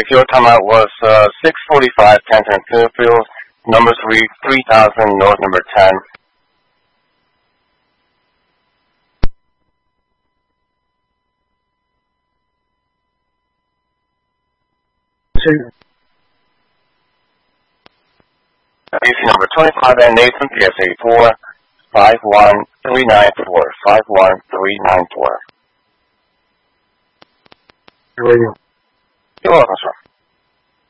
Your timeout was 6:45, 1010 Fairfield, number 3, 3000 North, number 10. PC number 25 and Nathan, PSA 4, 51394, 51394. Radio. You're welcome, sir.